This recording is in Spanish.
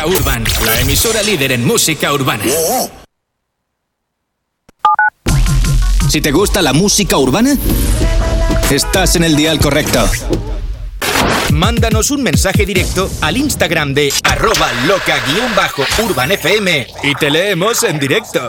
Urban, la emisora líder en música urbana. Si te gusta la música urbana, estás en el dial correcto. Mándanos un mensaje directo al Instagram de @loca_urbanfm y te leemos en directo.